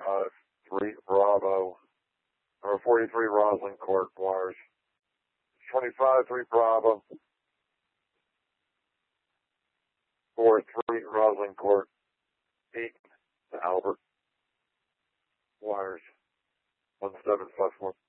3 Bravo, or 43 Roslyn Court wires. 25 3 Bravo, 4 3 Roslyn Court, 8 to Albert, wires, 1751.